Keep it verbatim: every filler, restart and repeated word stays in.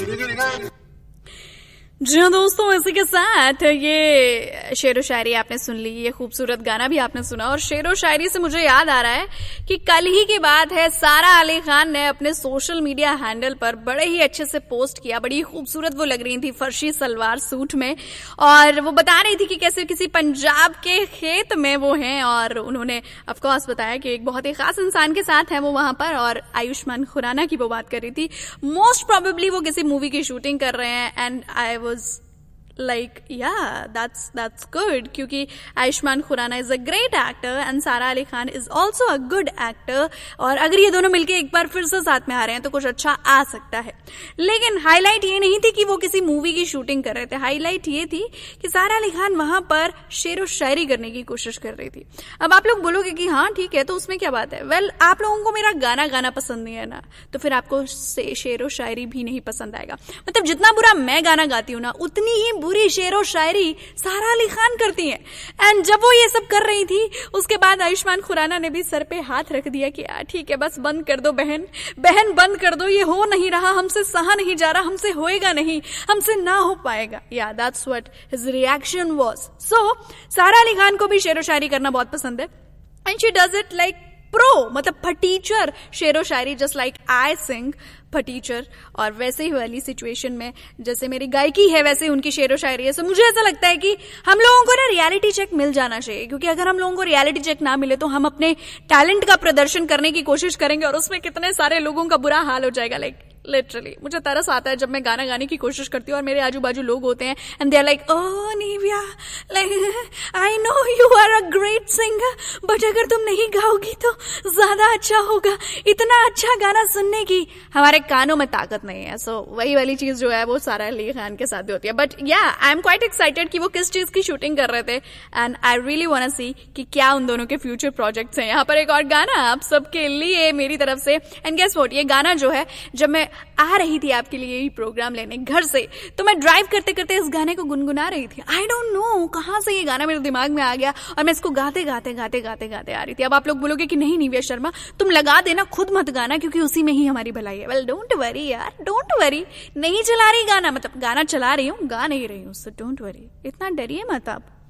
जी हाँ दोस्तों, इसी के साथ ये शेरो शायरी आपने सुन ली, ये खूबसूरत गाना भी आपने सुना। और शेरो शायरी से मुझे याद आ रहा है कि कल ही की बात है, सारा अली खान ने अपने सोशल मीडिया हैंडल पर बड़े ही अच्छे से पोस्ट किया। बड़ी खूबसूरत वो लग रही थी फर्शी सलवार सूट में, और वो बता रही थी कि कैसे किसी पंजाब के खेत में वो हैं, और उन्होंने ऑफ कोर्स बताया कि एक बहुत ही खास इंसान के साथ है वो वहां पर, और आयुष्मान खुराना की वो बात कर रही थी। मोस्ट प्रोबेबली वो किसी मूवी की शूटिंग कर रहे हैं, and I was like yeah that's that's good क्योंकि Ayushman Khurana is a great actor and सारा Ali Khan is also a good actor, और अगर ये दोनों मिलके एक बार फिर से साथ में आ रहे हैं तो कुछ अच्छा आ सकता है। लेकिन हाईलाइट ये नहीं थी कि वो किसी मूवी की शूटिंग कर रहे थे, हाईलाइट ये थी कि सारा अली खान वहां पर शेरो शायरी करने की कोशिश कर रही थी। अब आप लोग बोलोगे कि हाँ ठीक है, तो उसमें क्या बात है। वेल well, आप लोगों को मेरा गाना गाना पसंद नहीं है ना, तो फिर आपको शेरो शायरी भी नहीं पसंद आएगा। मतलब जितना बुरा मैं गाना गाती हूँ ना, उतनी ही बुरी शेरो शायरी सारा अली खान करती हैं। एंड जब वो ये सब कर रही थी, उसके बाद आयुष्मान खुराना ने भी सर पे हाथ रख दिया कि यार ठीक है, बस बंद कर दो बहन, बहन बंद कर दो, ये हो नहीं रहा, हमसे सहा नहीं जा रहा, हमसे होएगा नहीं, हमसे ना हो पाएगा। या that's what his reaction was. सो सारा अली खान को भी शेरो शायरी करना बहुत पसंद है, and she does it like pro, मतलब फटीचर शेरो शायरी, जस्ट लाइक आई सिंग फटीचर। और वैसे ही वाली सिचुएशन में जैसे मेरी गायकी है, वैसे ही उनकी शेरो शायरी है। सो मुझे ऐसा लगता है कि हम लोगों को ना रियलिटी चेक मिल जाना चाहिए, क्योंकि अगर हम लोगों को रियलिटी चेक ना मिले तो हम अपने टैलेंट का प्रदर्शन करने की कोशिश करेंगे, और उसमें कितने सारे लोगों का बुरा हाल हो जाएगा। लाइक लिटरली मुझे तरस आता है जब मैं गाना गाने की कोशिश करती हूँ और मेरे आजू बाजू लोग होते हैं and they are like oh Nivea, like I know you are a great singer, but अगर तुम नहीं गाओगी तो ज्यादा अच्छा होगा। इतना अच्छा गाना सुनने की हमारे कानों में ताकत नहीं है। सो so, वही वाली चीज जो है वो सारा अली खान के साथ भी होती है। बट या आई एम क्वाइट एक्साइटेड कि वो किस चीज की शूटिंग कर रहे थे, and I really want to सी कि क्या उन दोनों के फ्यूचर प्रोजेक्ट्स हैं। यहाँ पर एक और गाना आप सबके लिए मेरी तरफ से, एंड गेस व्हाट, ये गाना जो है जब मैं आ रही थी आपके लिए ये प्रोग्राम लेने घर से, तो मैं ड्राइव करते करते इस गाने को गुनगुना रही थी। आई डोंट नो कहां से ये गाना मेरे दिमाग में आ गया, और मैं इसको गाते गाते गाते गाते गाते आ रही थी। अब आप लोग बोलोगे कि नहीं निव्या शर्मा, तुम लगा देना, खुद मत गाना, क्योंकि उसी में ही हमारी भलाई है। वेल डोंट वरी यार, डोंट वरी, नहीं चला रही गाना, मतलब गाना चला रही हूँ, गा नहीं रही हूँ, सो डोंट वरी, इतना डरिए मत आप।